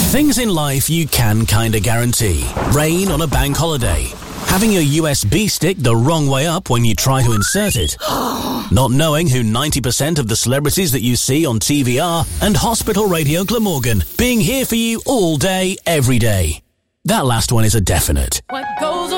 Things in life you can kinda guarantee. Rain on a bank holiday. Having your USB stick the wrong way up when you try to insert it. Not knowing who 90% of the celebrities that you see on TV are. And Hospital Radio Glamorgan being here for you all day, every day. That last one is a definite. What goes